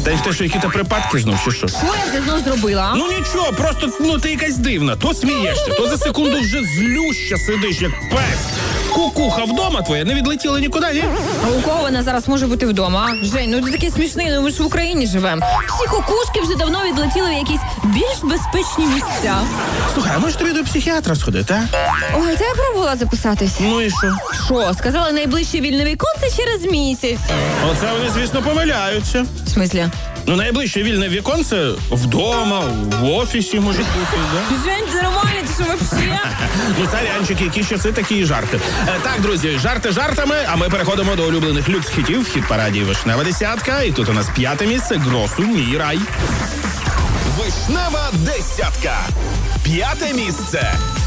Та й те, що які-то припадки знов, чи що? Що я вже знов зробила? Ну нічого, просто, ти якась дивна. То смієшся, то за секунду вже злюща сидиш, як пес. Кукуха вдома твоя не відлетіла нікуди, ні? А у кого вона зараз може бути вдома? Жень, ну ти такий смішний, ну ми ж в Україні живемо. Всі кукушки вже давно відлетіли в якісь більш безпечні місця. Слухай, а може тобі до психіатра сходити, а? Ой, та я пробувала записатись. Ну і що? Що? Сказали, найближче вільне віконце через місяць. Оце вони, звісно, помиляються. В смислі? Ну, найближче вільне віконце вдома, в офісі може бути, да? Жень, ти нормально, ти що вообще? Ну, сорянчики, які часи, такі і жарти. Так, друзі, жарти жартами, а ми переходимо до улюблених люкс-хітів в хіт-параді «Вишнева десятка». І тут у нас 5-те місце «Гросу. Мій рай». Вишнева десятка. 5-те місце.